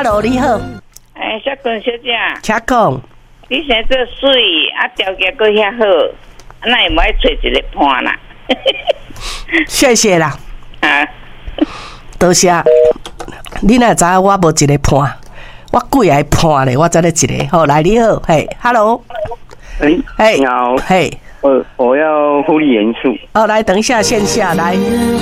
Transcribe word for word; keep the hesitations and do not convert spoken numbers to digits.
，Hello， 你好。 哎，小坤小姐， 请讲。 你现在做水啊，条件搁遐好，那也莫找一个伴啦。 谢谢啦。 啊， 多谢。你哪知我无一个伴？我几个伴咧？我才咧一个。好，来你好，嘿 ，Hello。 哎， 嘿， 你好， 嘿， 我我要护理元素。 哦，来，等一下线下来。